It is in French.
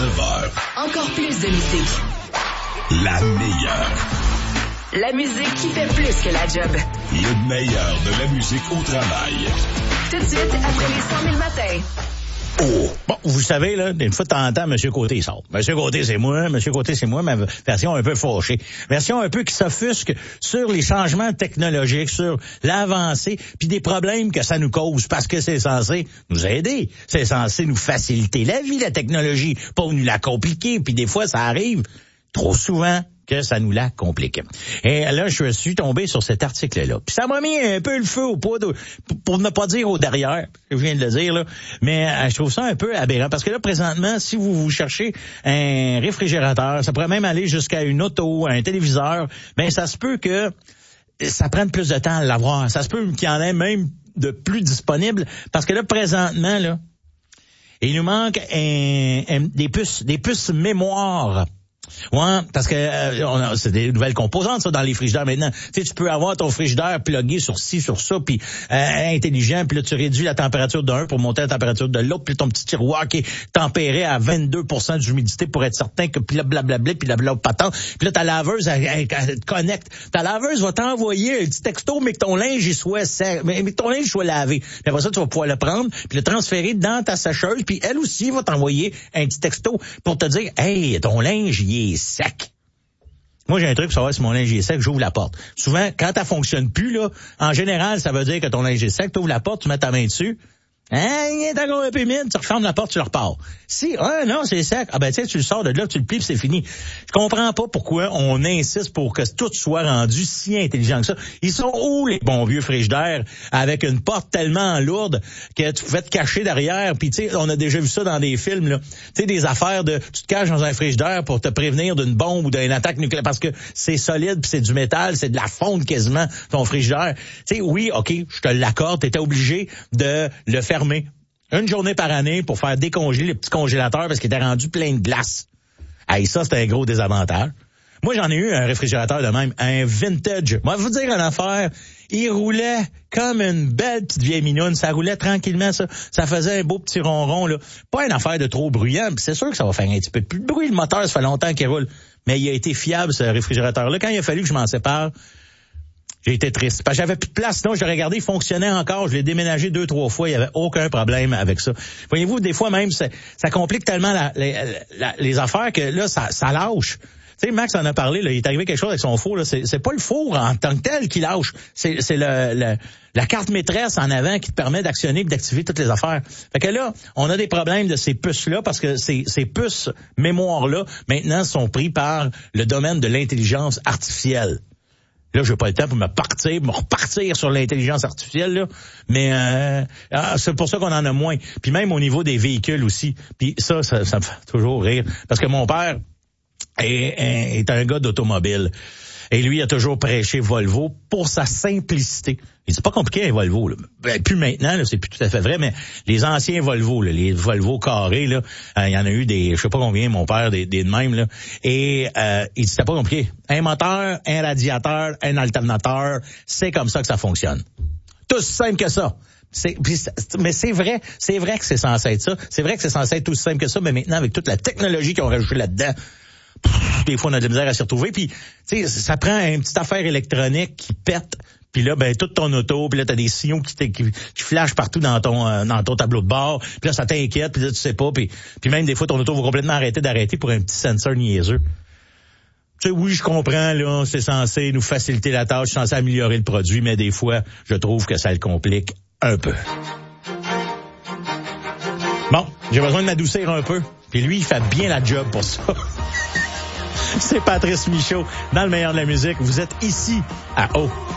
9h. Encore plus de musique. La meilleure. La musique qui fait plus que la job. Le meilleur de la musique au travail. Tout de suite, après les 100 000 matins. Oh. Bon, vous savez, là, d'une fois de temps en temps, M. Côté sort. M. Côté, c'est moi, ma version un peu fâchée. Version un peu qui s'offusque sur les changements technologiques, sur l'avancée, puis des problèmes que ça nous cause, parce que c'est censé nous aider. C'est censé nous faciliter la vie, la technologie, pas nous la compliquer, puis des fois, ça arrive trop souvent que ça nous la complique. Et là, je suis tombé sur cet article-là. Puis ça m'a mis un peu le feu au poudre, pour ne pas dire au derrière, je viens de le dire, là. Mais je trouve ça un peu aberrant. Parce que là, présentement, si vous cherchez un réfrigérateur, ça pourrait même aller jusqu'à une auto, un téléviseur, ben ça se peut que ça prenne plus de temps à l'avoir. Ça se peut qu'il y en ait même de plus disponibles. Parce que là, présentement, là, il nous manque des puces mémoire. Ouais, parce que c'est des nouvelles composantes ça dans les frigidaires maintenant. Tu sais, tu peux avoir ton frigidaire plugué sur ci, sur ça, puis intelligent, puis là tu réduis la température d'un pour monter la température de l'autre, puis ton petit tiroir qui est tempéré à 22% d'humidité pour être certain que puis là blablabla, puis la patente. Puis là ta laveuse elle te connecte. Ta laveuse va t'envoyer un petit texto mais que ton linge il soit sec, mais que ton linge soit lavé. Puis après ça tu vas pouvoir le prendre, puis le transférer dans ta sécheuse, puis elle aussi va t'envoyer un petit texto pour te dire "Hey, ton linge il est sec." Moi, j'ai un truc pour savoir si mon linge est sec, j'ouvre la porte. Souvent, quand elle fonctionne plus, là, en général, ça veut dire que ton linge est sec, tu ouvres la porte, tu mets ta main dessus. Il est encore un peu humide, tu refermes la porte, tu le repars. Si, non, c'est sec. Ah ben, tu sais, tu le sors de là, tu le plies, c'est fini. Je comprends pas pourquoi on insiste pour que tout soit rendu si intelligent que ça. Ils sont où, les bons vieux frigidaires, avec une porte tellement lourde que tu pouvais te cacher derrière, puis tu sais, on a déjà vu ça dans des films, là. Tu sais, des affaires de, tu te caches dans un frigidaire pour te prévenir d'une bombe ou d'une attaque nucléaire, parce que c'est solide, puis c'est du métal, c'est de la fonte quasiment, ton frigidaire. Tu sais, oui, OK, je te l'accorde, t'étais obligé de le fermer une journée par année pour faire décongeler les petits congélateurs parce qu'il était rendu plein de glace. Hey, ça, c'était un gros désavantage. Moi, j'en ai eu un réfrigérateur de même, un vintage. Moi, je vais vous dire une affaire, il roulait comme une belle petite vieille minoune. Ça roulait tranquillement, ça. Ça faisait un beau petit ronron, là. Pas une affaire de trop bruyant. Puis c'est sûr que ça va faire un petit peu plus de bruit. Le moteur, ça fait longtemps qu'il roule. Mais il a été fiable, ce réfrigérateur-là. Quand il a fallu que je m'en sépare, j'ai été triste. Parce que j'avais plus de place. Sinon, j'ai regardé, il fonctionnait encore. Je l'ai déménagé 2-3 fois. Il y avait aucun problème avec ça. Voyez-vous, des fois même, ça complique tellement les affaires que là, ça lâche. Tu sais, Max en a parlé, là, il est arrivé quelque chose avec son four, là. C'est pas le four en tant que tel qui lâche. C'est la carte maîtresse en avant qui te permet d'actionner et d'activer toutes les affaires. Fait que là, on a des problèmes de ces puces-là parce que ces puces mémoire-là, maintenant, sont pris par le domaine de l'intelligence artificielle. Là, j'ai pas le temps pour me repartir sur l'intelligence artificielle, là. Mais c'est pour ça qu'on en a moins. Puis même au niveau des véhicules aussi. Puis ça me fait toujours rire. Parce que mon père est un gars d'automobile. Et lui, il a toujours prêché Volvo pour sa simplicité. C'est pas compliqué un Volvo, là. Ben, plus maintenant, là, c'est plus tout à fait vrai, mais les anciens Volvo, là, les Volvo carrés, là, il y en a eu des, je sais pas combien, mon père, des de même, là. Et il dit, c'était pas compliqué. Un moteur, un radiateur, un alternateur, c'est comme ça que ça fonctionne. Tout simple que ça. Mais c'est vrai que c'est censé être ça. C'est vrai que c'est censé être aussi simple que ça, mais maintenant, avec toute la technologie qu'ils ont rajoutée là-dedans, des fois, on a de la misère à s'y retrouver. Puis, tu sais, ça prend une petite affaire électronique qui pète. Puis là, ben, toute ton auto, puis là, t'as des sillons qui flashent partout dans ton tableau de bord. Puis là, ça t'inquiète, puis là, tu sais pas. Puis même, des fois, ton auto va complètement arrêter pour un petit sensor niaiseux. Tu sais, oui, je comprends, là, c'est censé nous faciliter la tâche, c'est censé améliorer le produit, mais des fois, je trouve que ça le complique un peu. Bon, j'ai besoin de m'adoucir un peu. Puis lui, il fait bien la job pour ça. C'est Patrice Michaud, dans le meilleur de la musique. Vous êtes ici à O.